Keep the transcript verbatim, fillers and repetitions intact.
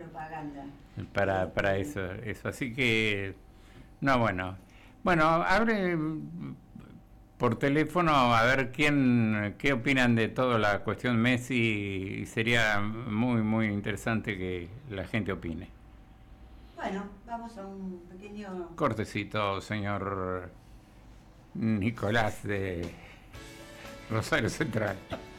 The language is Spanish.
propaganda. Para, para eso, eso. Así que, no, bueno. Bueno, abre por teléfono a ver quién, qué opinan de toda la cuestión Messi, y sería muy, muy interesante que la gente opine. Bueno, vamos a un pequeño... Cortecito, señor Nicolás de Rosario Central.